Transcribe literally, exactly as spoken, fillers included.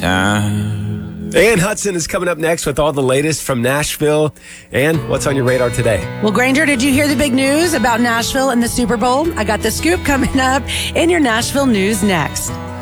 time. Ann Hudson is coming up next with all the latest from Nashville. And what's on your radar today? Well, Granger, did you hear the big news about Nashville and the Super Bowl? I got the scoop coming up in your Nashville news next.